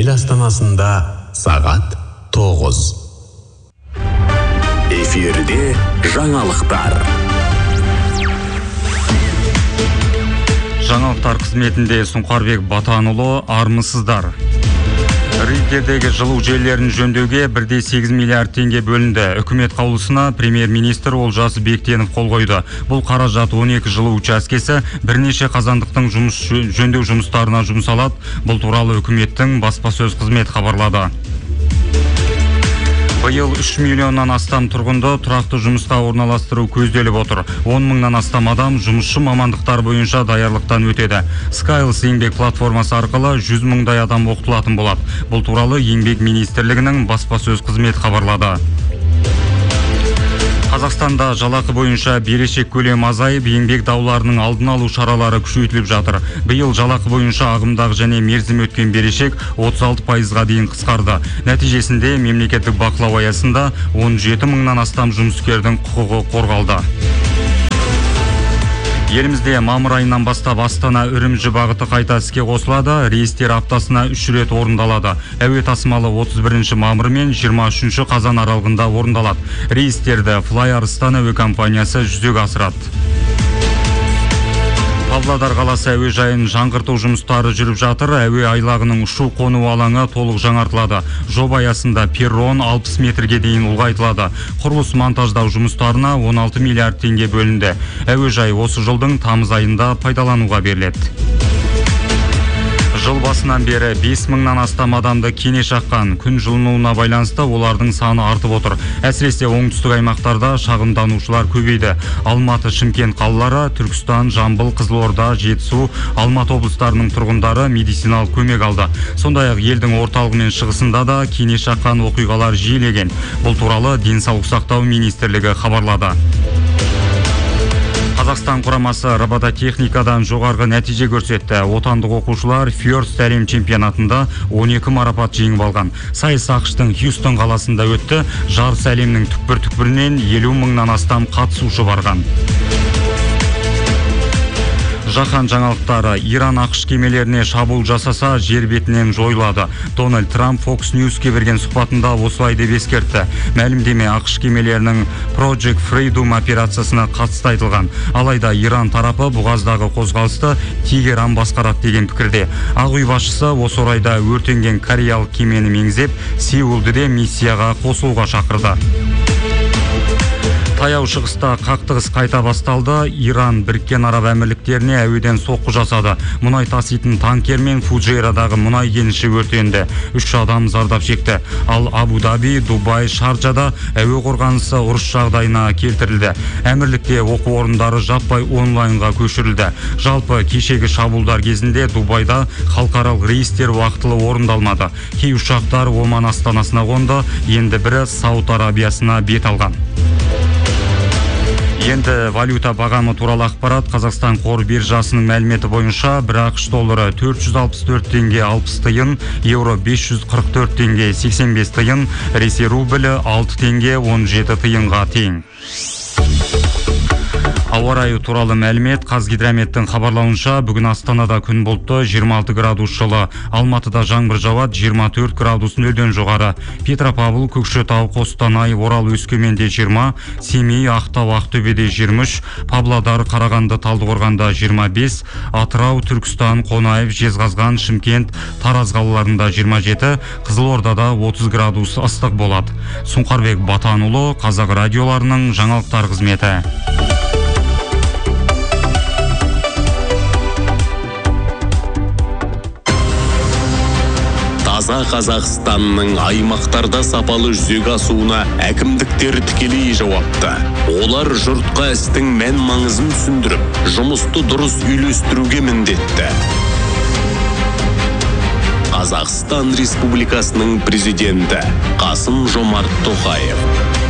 ел астанасында сағат 9. Эфирде жаңалықтар. Жаңалықтар қызметінде Сұңқарбек Батанұлы, армысыздар. Риддердегі жылу желілерін жөндеуге 1,8 миллиард теңге бөлінді. Үкімет қаулысына премьер-министр Олжас Бектенов қол қойды. Бұл қаражат 12 жылу учаскесі бірнеше қазандықтың жөндеу жұмыстарына жұмсалады. Бұл туралы үкіметтің баспасөз қызметі хабарлады. Биыл 3 миллионнан астам тұрғынды тұрақты жұмысқа орналастыру көзделіп отыр. 10 мыңнан астам адам жұмысшы мамандықтар бойынша даярлықтан өтеді. Skills еңбек платформасы арқылы 100 мыңдай адам оқытылатын болады. Бұл туралы еңбек министрлігінің баспасөз қызметі хабарлады. Қазақстанда жалақы бойынша берешек көлем азайып, еңбек дауларының алдын алу шаралары күшейтіліп жатыр. Биыл жалақы бойынша ағымдағы және мерзім өткен берешек 36%-ға дейін қысқарды. Нәтижесінде мемлекеттік бақылау аясында 17 мыңнан астам жұмыскердің құқығы қорғалды. Елімізде мамыр айынан бастап Астана-Үрімжі бағыты қайта іске қосылады. Рейстер аптасына 3 рет орындалады. Әуе тасымалы 31 мамыр мен 23 қазан аралығында орындалады. Рейстерді Fly Arstan әуе компаниясы жүзеге асырады. Павлодар қаласы әуежайын жаңғырту жұмыстары жүріп жатыр. Әуе айлағының ұшу-қону алаңы толық жаңартылады. Жоба аясында перрон 60 метрге дейін ұлғайтылады. Құрылыс монтаждау жұмыстарына 16 миллиард теңге бөлінді. Әуежай осы жылдың тамыз айында пайдалануға беріледі. Жыл басынан бері 5 мыңнан астам адамды кене шаққан. Күн жылынуына байланысты олардың саны артып отыр. Әсіресе оңтүстік аймақтарда шағымданушылар көбейді. Алматы, Шымкент қалалары, Түркістан, Жамбыл, Қызылорда, Жетісу, Алматы облыстарының тұрғындары медициналық көмек алды. Сондай-ақ елдің орталығы мен шығысында да кене шаққан оқиғалар жиілеген. Бұл туралы денсаулық сақтау министрлігі хабарлады. Қазақстан құрамасы робототехникадан жоғарғы нәтиже көрсетті. Отандық оқушылар First әлем чемпионатында 12 марапат жеңіп алған. Сайыс ақштың Хьюстон қаласында өтті. Жарыс әлемнің түкпір-түкпірінен 50 мыңнан астам қатысушы барған. Жаһан жаңалықтары. Иран ақш кемелеріне шабуыл жасаса, жер бетінен жойылады. Дональд Трамп Fox News'ке берген сұхбатында осылай деп ескертті. Мәлімдеме ақш кемелерінің Project Freedom операциясына қатысты айтылған. Алайда Иран тарапы бұғаздағы қозғалысты Тегеран басқарады деген пікірде. Ақ үй басшысы осы орайда өртенген кореялық кемені меңзеп, Сеулды де миссияға қосылуға шақырды. Таяу шығыста қақтығыс қайта басталды. Иран Біріккен Араб Әмірліктеріне әуеден соққы жасады. Мұнай таситын танкер мен Фуджейрадағы мұнай кеніші өртенді. 3 адам зардап шекті. Ал Абу-Даби, Дубай, Шарджада әуе қорғанысы ұрыс жағдайына келтірілді. Әмірлікте оқу орындары жаппай онлайнға көшірілді. Жалпы кешегі шабуылдар кезінде Дубайда халықаралық рейстер уақытылы орындалмады. Кей ұшақтар Оман астанасына қонды, енді бірі Сауд Арабиясына бет алған. Енді валюта бағамы туралы ақпарат. Қазақстан қор биржасының мәліметі бойынша бір ақш доллары 464 теңге 60 тиын, евро 544 теңге 85 тиын, Ресей рублі 6 теңге 17 тиынға тең. Ауа райы туралы мәлімет. Қазгидрометтің хабарлауынша бүгін Астанада күн бұлтты 26 градус жылы, Алматыда жаңбыр жауады 24 градус нөлден жоғары. Петропавл, Көкшетау, Қостанай, Орал, Өскеменде 20, Семей, Ақтау, Ақтөбеде 23, Павлодар, Қарағанды, Талдықорғанда 25, Атырау, Түркістан, Қонаев, Жезқазған, Шымкент, Тараз қалаларында 27, Қызылордада 30 градус ыстық болады. Сұңқарбек Батанұлы, Қазақ радиоларының жаңалықтар қызметі. Таза Қазақстанның аймақтарда сапалы жүзеге асуына әкімдіктер тікелей жауапты. Олар жұртқа істің мән маңызын түсіндіріп, жұмысты дұрыс үйлестіруге міндетті. Қазақстан Республикасының президенті Қасым-Жомарт Тоқаев.